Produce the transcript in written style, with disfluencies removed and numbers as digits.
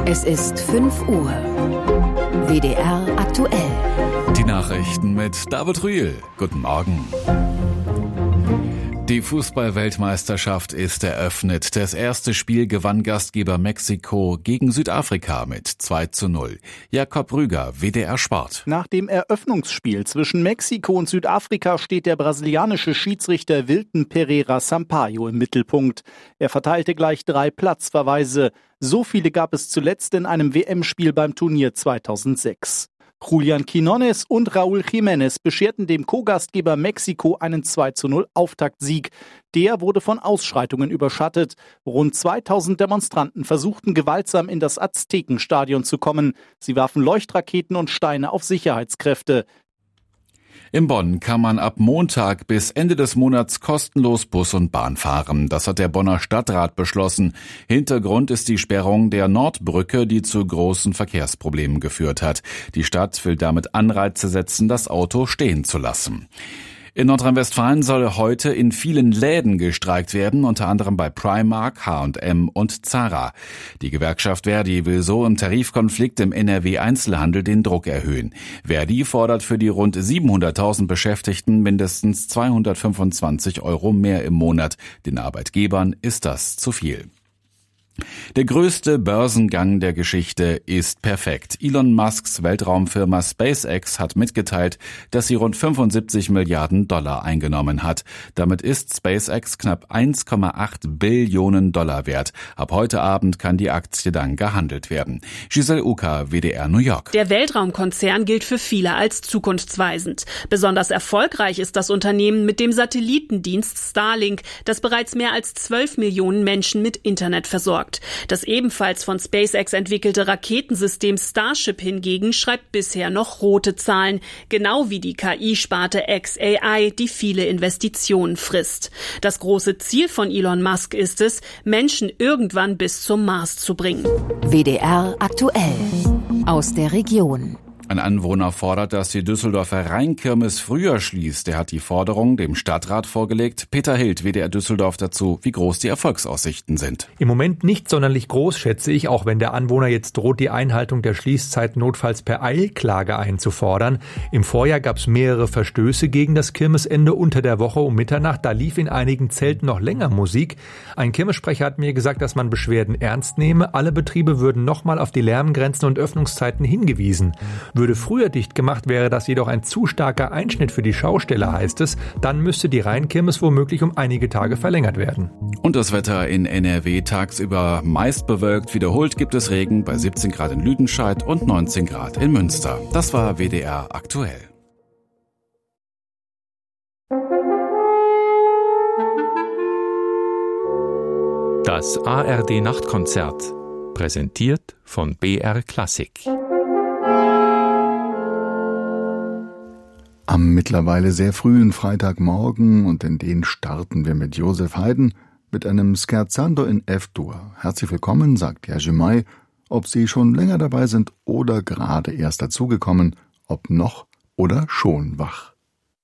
Es ist 5 Uhr. WDR aktuell. Die Nachrichten mit David Rühl. Guten Morgen. Die Fußball-Weltmeisterschaft ist eröffnet. Das erste Spiel gewann Gastgeber Mexiko gegen Südafrika mit 2:0. Jakob Rüger, WDR Sport. Nach dem Eröffnungsspiel zwischen Mexiko und Südafrika steht der brasilianische Schiedsrichter Wilton Pereira Sampaio im Mittelpunkt. Er verteilte gleich 3 Platzverweise. So viele gab es zuletzt in einem WM-Spiel beim Turnier 2006. Julián Quiñones und Raúl Jiménez bescherten dem Co-Gastgeber Mexiko einen 2:0 Auftaktsieg. Der wurde von Ausschreitungen überschattet. Rund 2000 Demonstranten versuchten gewaltsam in das Aztekenstadion zu kommen. Sie warfen Leuchtraketen und Steine auf Sicherheitskräfte. In Bonn kann man ab Montag bis Ende des Monats kostenlos Bus und Bahn fahren. Das hat der Bonner Stadtrat beschlossen. Hintergrund ist die Sperrung der Nordbrücke, die zu großen Verkehrsproblemen geführt hat. Die Stadt will damit Anreize setzen, das Auto stehen zu lassen. In Nordrhein-Westfalen soll heute in vielen Läden gestreikt werden, unter anderem bei Primark, H&M und Zara. Die Gewerkschaft Verdi will so im Tarifkonflikt im NRW-Einzelhandel den Druck erhöhen. Verdi fordert für die rund 700.000 Beschäftigten mindestens 225 € mehr im Monat. Den Arbeitgebern ist das zu viel. Der größte Börsengang der Geschichte ist perfekt. Elon Musks Weltraumfirma SpaceX hat mitgeteilt, dass sie rund 75 Milliarden $ eingenommen hat. Damit ist SpaceX knapp 1,8 Billionen $ wert. Ab heute Abend kann die Aktie dann gehandelt werden. Giselle Uka, WDR New York. Der Weltraumkonzern gilt für viele als zukunftsweisend. Besonders erfolgreich ist das Unternehmen mit dem Satellitendienst Starlink, das bereits mehr als 12 Millionen Menschen mit Internet versorgt. Das ebenfalls von SpaceX entwickelte Raketensystem Starship hingegen schreibt bisher noch rote Zahlen, genau wie die KI-Sparte xAI, die viele Investitionen frisst. Das große Ziel von Elon Musk ist es, Menschen irgendwann bis zum Mars zu bringen. WDR aktuell. Aus der Region. Ein Anwohner fordert, dass die Düsseldorfer Rheinkirmes früher schließt. Er hat die Forderung dem Stadtrat vorgelegt. Peter Hild, WDR Düsseldorf, dazu, wie groß die Erfolgsaussichten sind. Im Moment nicht sonderlich groß, schätze ich, auch wenn der Anwohner jetzt droht, die Einhaltung der Schließzeit notfalls per Eilklage einzufordern. Im Vorjahr gab es mehrere Verstöße gegen das Kirmesende unter der Woche um Mitternacht. Da lief in einigen Zelten noch länger Musik. Ein Kirmessprecher hat mir gesagt, dass man Beschwerden ernst nehme. Alle Betriebe würden nochmal auf die Lärmgrenzen und Öffnungszeiten hingewiesen. Würde früher dicht gemacht, wäre das jedoch ein zu starker Einschnitt für die Schaustelle, heißt es. Dann müsste die Rheinkirmes womöglich um einige Tage verlängert werden. Und das Wetter in NRW tagsüber meist bewölkt. Wiederholt gibt es Regen bei 17 Grad in Lüdenscheid und 19 Grad in Münster. Das war WDR aktuell. Das ARD Nachtkonzert, präsentiert von BR Klassik. Am mittlerweile sehr frühen Freitagmorgen, und in den starten wir mit Joseph Haydn mit einem Scherzando in F-Dur. Herzlich willkommen, sagt Jerzy May, ob Sie schon länger dabei sind oder gerade erst dazugekommen, ob noch oder schon wach.